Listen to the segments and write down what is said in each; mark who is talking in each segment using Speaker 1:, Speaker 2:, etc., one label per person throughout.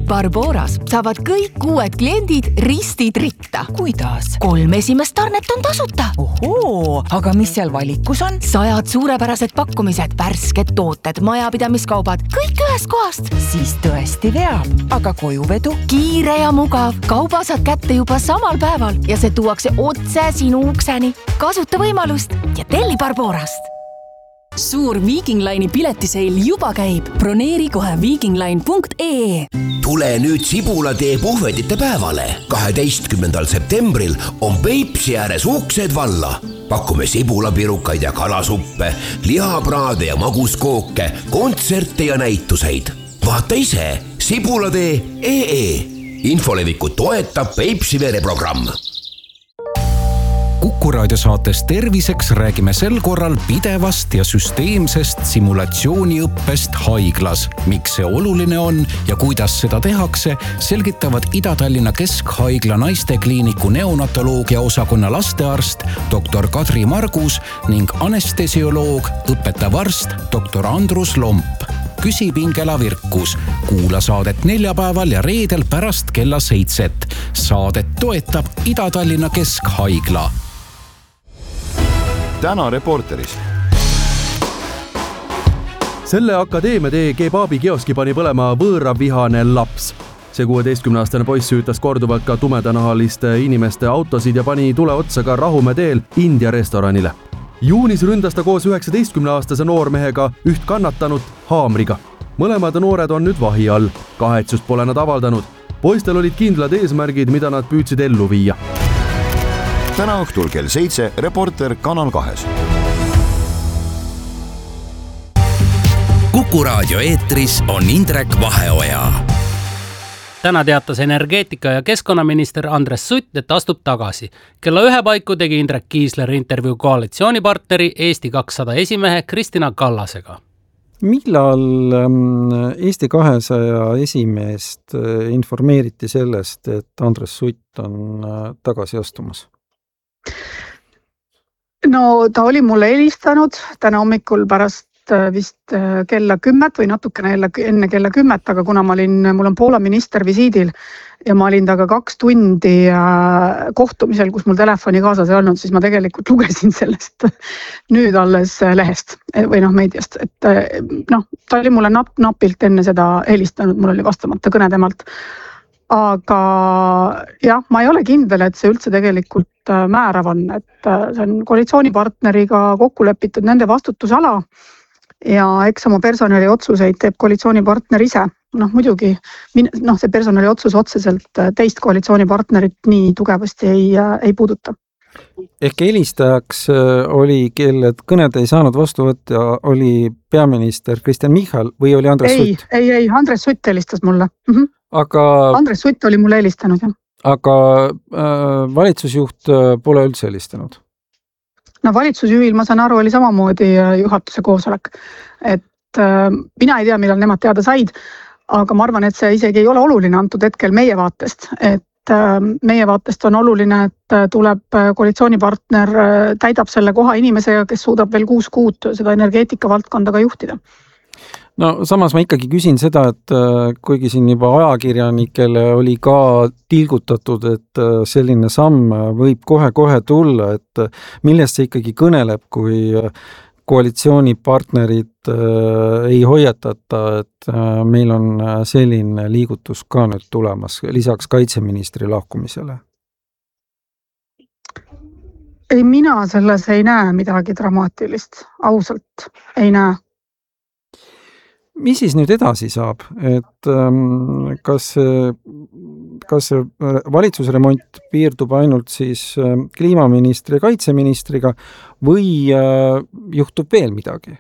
Speaker 1: Barboras saavad kõik uued kliendid ristid ritta.
Speaker 2: Kuidas?
Speaker 1: 3 esimest tarnet on tasuta.
Speaker 2: Ohoo, aga mis seal valikus on?
Speaker 1: 100 suurepärased pakkumised, värsked tooted, majapidamiskaubad, kõik ühest kohast.
Speaker 2: Siis tõesti veab, aga kojuvedu?
Speaker 1: Kiire ja mugav, kauba saad kätte juba samal päeval ja see tuuakse otse sinu ukseni. Kasuta võimalust ja telli Barborast.
Speaker 3: Suur Viking Line'i piletiseil juba käib. Broneeri kohe vikingline.ee.
Speaker 4: Tule nüüd Sibulatee puhvetite päevale. 12. septembril on Peipsi ääres uksed valla. Pakume sibulapirukaid ja kalasuppe, lihapraade ja maguskooke, kontserte ja näituseid. Vaata ise sibulatee.ee. Infoleviku toetab Peipsi vereprogramm.
Speaker 5: Kuku raadiosaates Terviseks räägime sel korral pidevast ja süsteemsest simulatsiooniõppest haiglas. Miks see oluline on ja kuidas seda tehakse, selgitavad Ida-Tallinna Keskhaigla naistekliiniku neonatoloogia osakonna lastearst dr. Kadri Margus ning anestesioloog, õpetav arst dr. Andrus Lomp. Küsib Ingela Virkus. Kuula saadet neljapäeval ja reedel pärast kella 7. Saadet toetab Ida-Tallinna Keskhaigla.
Speaker 6: Täna Reporteris.
Speaker 7: Selle Akadeemia tee kebaabi kioski pani põlema võõravihane laps. See 16-aastane poiss süütas korduvalt ka tumedanahaliste inimeste autosid ja pani tule otsa ka Rahumäe teel India restoranile. Juunis ründas ta koos 19-aastase noormehega üht kannatanut haamriga. Mõlemad noored on nüüd vahi all. Kahetsust pole nad avaldanud. Poistel olid kindlad eesmärgid, mida nad püüdsid ellu viia.
Speaker 6: Täna õhtul kell 7 Reporter Kanal 2.
Speaker 4: Kuku raadio eetris on Indrek Vaheoja.
Speaker 8: Täna teatas energeetika- ja keskkonnaminister Andres Sutt, et astub tagasi. Kella 1 paiku tegi Indrek Kiisler intervjuu koalitsioonipartneri Eesti 200 esimehe Kristina Kallasega.
Speaker 9: Millal Eesti 200 esimeest informeeriti sellest, et Andres Sutt on tagasi astumas?
Speaker 10: No ta oli mulle helistanud täna hommikul pärast vist kella 10 või natukene enne kella 10, aga kuna mul on Poola minister visiidil ja ma olin taga 2 tundi kohtumisel, kus mul telefoni kaasas ei olnud, siis ma tegelikult lugesin sellest nüüd alles lehest või meediast. Et ta oli mulle napilt enne seda helistanud, mul oli vastamata kõne temalt. Aga jah, ma ei ole kindel, et see üldse tegelikult määrav on, et see on koalitsioonipartneriga kokku lepitud nende vastutusala ja eks oma personali otsuseid teeb koalitsioonipartner ise. Muidugi, see personali otsus otseselt teist koalitsioonipartnerit nii tugevasti ei puuduta.
Speaker 9: Ehk helistajaks oli, kelle kõned ei saanud vastu võtta, oli peaminister Kristen Michal või oli Andres Sutt?
Speaker 10: Ei, Andres Sutt helistas mulle.
Speaker 9: Aga
Speaker 10: Andres Sutt oli mulle helistanud, jah.
Speaker 9: Aga valitsusjuht pole üldse helistanud?
Speaker 10: Valitsusjuhil, ma saan aru, oli samamoodi juhatuse koosolek. Et mina ei tea, millal nemad teada said, aga ma arvan, et see isegi ei ole oluline antud hetkel meie vaatest. Et meie vaatest on oluline, et tuleb koalitsioonipartner, täidab selle koha inimesega, kes suudab veel 6 kuud seda energeetika valdkonda ka juhtida.
Speaker 9: No samas ma ikkagi küsin seda, et kuigi siin juba ajakirjanikele oli ka tilgutatud, et selline samm võib kohe tulla, et millest see ikkagi kõneleb, kui koalitsioonipartnerid ei hoiatata, et meil on selline liigutus ka nüüd tulemas, lisaks kaitseministri lahkumisele?
Speaker 10: Ei, mina selles ei näe midagi dramaatilist, ausalt ei näe.
Speaker 9: Mis siis nüüd edasi saab? Et kas valitsusremont piirdub ainult siis kliimaministri ja kaitseministriga või juhtub veel midagi?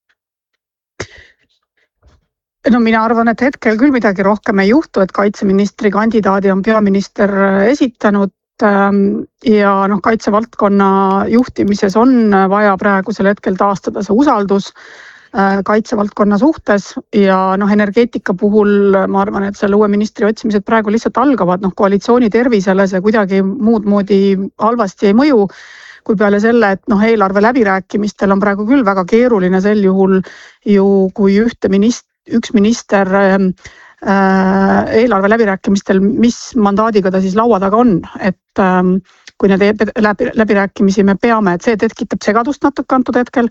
Speaker 10: No mina arvan, et hetkel küll midagi rohkem ei juhtu, et kaitseministri kandidaadi on peaminister esitanud ja kaitsevaldkonna juhtimises on vaja praegusel hetkel taastada see usaldus kaitsevaldkonna suhtes ja energeetika puhul ma arvan, et selle uue ministri otsimised praegu lihtsalt algavad, koalitsiooni tervisele see kuidagi muud moodi halvasti ei mõju, kui peale selle, et eelarve läbirääkimistel on praegu küll väga keeruline sel juhul ju, kui üks minister eelarve läbirääkimistel, mis mandaadiga ta siis laua taga on, et kui need läbirääkimisi me peame, et see tekitab segadust natuke antud hetkel,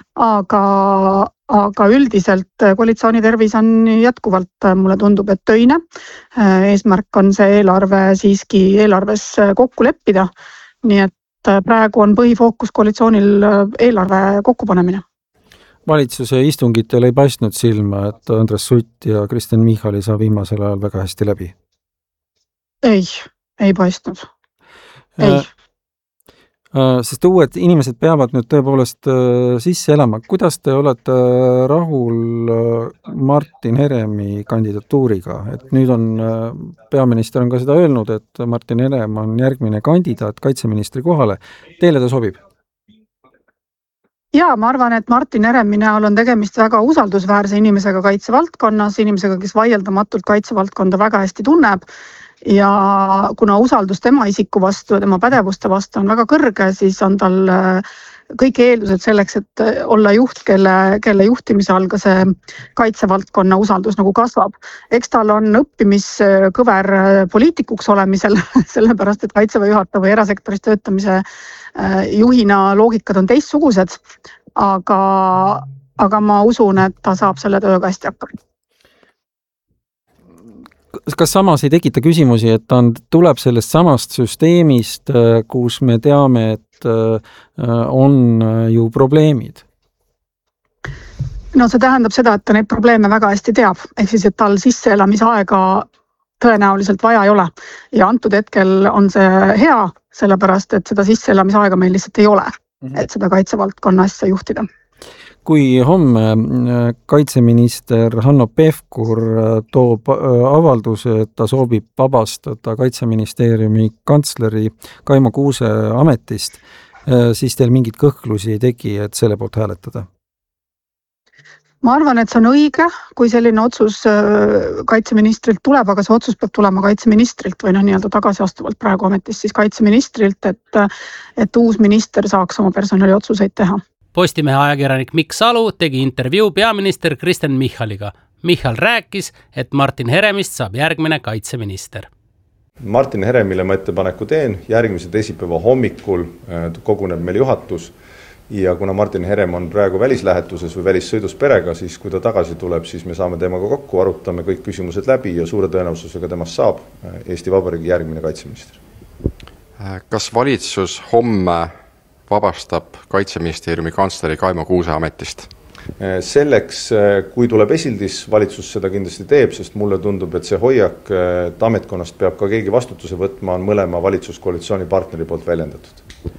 Speaker 10: aga üldiselt koalitsiooni tervis on jätkuvalt, mulle tundub, et töine. Eesmärk on see eelarve siiski eelarves kokku leppida, nii et praegu on põhifookus koalitsioonil eelarve kokkupanemine.
Speaker 9: Valitsuse istungitel ei paistnud silma, et Andres Sutt ja Kristen Michal ei saa viimasel ajal väga hästi läbi?
Speaker 10: Ei paistnud. Ei.
Speaker 9: Sest uued inimesed peavad nüüd tõepoolest sisse elama. Kuidas te olete rahul Martin Heremi kandidatuuriga? Et nüüd on, peaminister on ka seda öelnud, et Martin Herem on järgmine kandidaat kaitseministri kohale. Teile ta sobib?
Speaker 10: Jaa, ma arvan, et Martin Heremi näol on tegemist väga usaldusväärse inimesega kaitsevaldkonnas, inimesega, kes vaieldamatult kaitsevaldkonda väga hästi tunneb. Ja kuna usaldus tema isiku vastu ja tema pädevuste vastu on väga kõrge, siis on tal kõik eeldused selleks, et olla juht, kelle juhtimise all ka see kaitsevaldkonna usaldus nagu kasvab. Eks tal on õppimiskõver poliitikuks olemisel, sellepärast, et kaitseväe juhataja või erasektoris töötamise juhina loogikad on teistsugused, aga ma usun, et ta saab selle tööga hästi hakkama.
Speaker 9: Kas samas ei tekita küsimusi, et ta tuleb sellest samast süsteemist, kus me teame, et on ju probleemid?
Speaker 10: No see tähendab seda, et ta neid probleeme väga hästi teab, ehk siis, et tal sisseelamisaega tõenäoliselt vaja ei ole. Ja antud hetkel on see hea, sellepärast, et seda sisseelamisaega meil lihtsalt ei ole, et seda kaitsevaldkonna asja juhtida.
Speaker 9: Kui homme kaitseminister Hanno Pevkur toob avalduse, et ta soovib vabastada kaitseministeeriumi kantsleri Kaimo Kuuse ametist, siis teil mingit kõhklusi ei teki, et selle poolt hääletada?
Speaker 10: Ma arvan, et see on õige, kui selline otsus kaitseministrilt tuleb, aga see otsus peab tulema kaitseministrilt või nii-öelda tagasiastuvalt praegu ametist siis kaitseministrilt, et uus minister saaks oma personali otsuseid teha.
Speaker 8: Postimehe ajakirjanik Mikk Salu tegi intervjuu peaminister Kristen Michaliga. Michal rääkis, et Martin Heremist saab järgmine kaitseminister.
Speaker 11: Martin Heremile ma ettepaneku teen, järgmise teisipäeva hommikul koguneb meil juhatus ja kuna Martin Herem on praegu välislähetuses või välissõidus perega, siis kui ta tagasi tuleb, siis me saame temaga kokku, arutame kõik küsimused läbi ja suure tõenäosusega temast saab Eesti Vabariigi järgmine kaitseminister.
Speaker 12: Kas valitsus homme vabastab kaitseministeeriumi kantsleri Kaimo Kuuse ametist?
Speaker 11: Selleks, kui tuleb esildis, valitsus seda kindlasti teeb, sest mulle tundub, et see hoiak, et ametkonnast peab ka keegi vastutuse võtma, on mõlema valitsuskoalitsiooni partneri poolt väljendatud.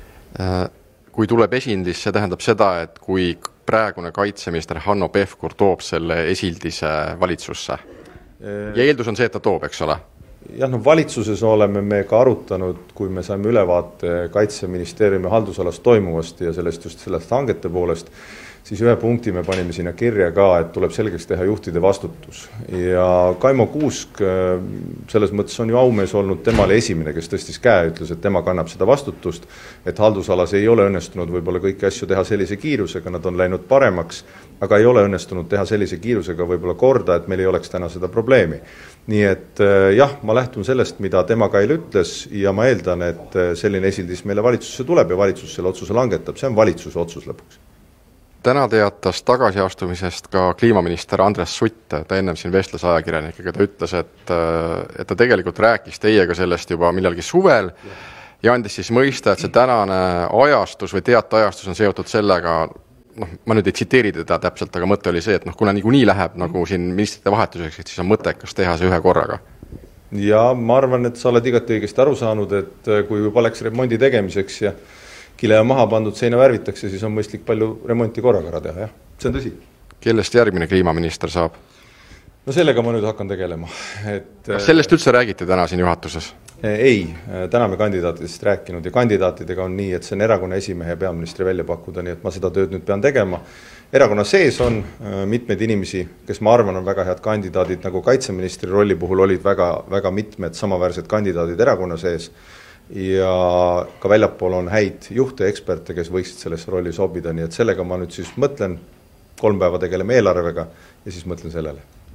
Speaker 12: Kui tuleb esildis, see tähendab seda, et kui praegune kaitseminister Hanno Pevkur toob selle esildise valitsusse. Ja eeldus on see, et ta toob, eks ole?
Speaker 11: Jah, valitsuses oleme me ka arutanud, kui me saime ülevaate kaitseministeeriumi haldusalast toimuvast ja sellest hangete poolest, siis ühe punkti me panime sinna kirja ka, et tuleb selgeks teha juhtide vastutus. Ja Kaimo Kuusk selles mõttes on ju aumees olnud temale esimene, kes tõstis käe, ütles, et tema kannab seda vastutust, et haldusalas ei ole õnnestunud võib-olla kõiki asju teha sellise kiirusega, nad on läinud paremaks, aga ei ole õnnestunud teha sellise kiirusega võib-olla korda, et meil ei oleks täna seda probleemi. Nii et jah, ma lähtun sellest, mida tema Kail ütles ja ma eeldan, et selline esildis meile valitsusse tuleb ja valitsus selle otsuse langetab. See on valitsuse otsus lõpuks.
Speaker 12: Täna teatas tagasiastumisest ka kliimaminister Andres Sutt, ta ennem siin vestles ajakirjanikega, ta ütles, et ta tegelikult rääkis teiega sellest juba millalgi suvel ja andis siis mõista, et see tänane ajastus või teateajastus on seotud sellega, ma nüüd ei tsiteeri teda täpselt, aga mõte oli see, et kuna nii läheb nagu siin ministrite vahetuseks, et siis on mõttekas teha see ühe korraga.
Speaker 11: Ja ma arvan, et sa oled igati õigesti aru saanud, et kui juba läks remondi tegemiseks ja kile on maha pandud, seina värvitakse, siis on mõistlik palju remonti korraga ära teha, jah. See on tõsi.
Speaker 12: Kellest järgmine kliimaminister saab?
Speaker 11: No sellega ma nüüd hakkan tegelema.
Speaker 12: Kas sellest üldse räägiti täna siin juhatuses?
Speaker 11: Ei, täna me kandidaatidest rääkinud ja kandidaatidega on nii, et see on erakonna esimehe ja peaministri välja pakkuda, nii et ma seda tööd nüüd pean tegema. Erakonna sees on mitmeid inimesi, kes ma arvan on väga head kandidaadid, nagu kaitseministri rolli puhul olid väga mitmed samaväärsed kandidaadid erakonna sees ja ka väljapool on häid juhte ja eksperte, kes võiksid sellesse rolli sobida, nii et sellega ma nüüd siis mõtlen, 3 päeva tegeleme eelarvega ja siis mõtlen sellele.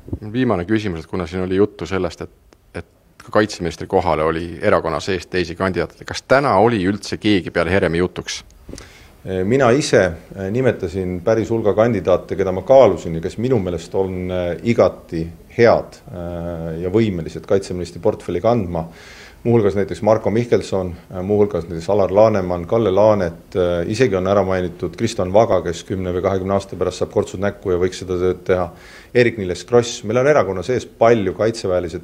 Speaker 12: Viimane küsimus, et kuna siin oli juttu sellest, et ka kaitseministri kohale oli erakonna sees teisi kandidaate, kas täna oli üldse keegi peale Heremi jutuks?
Speaker 11: Mina ise nimetasin päris hulga kandidaate, keda ma kaalusin ja kes minu meelest on igati head ja võimelised kaitseministri portfelli kandma. Muuhulgas näiteks Marko Mihkelson, muuhulgas näiteks Alar Laneman, Kalle Laanet, isegi on ära mainitud Kristjan Vaga, kes 10 või 20 aasta pärast saab kortsud näkku ja võiks seda tööd teha. Eerik-Niiles Kross, meil on erakonna sees palju kaitseväelise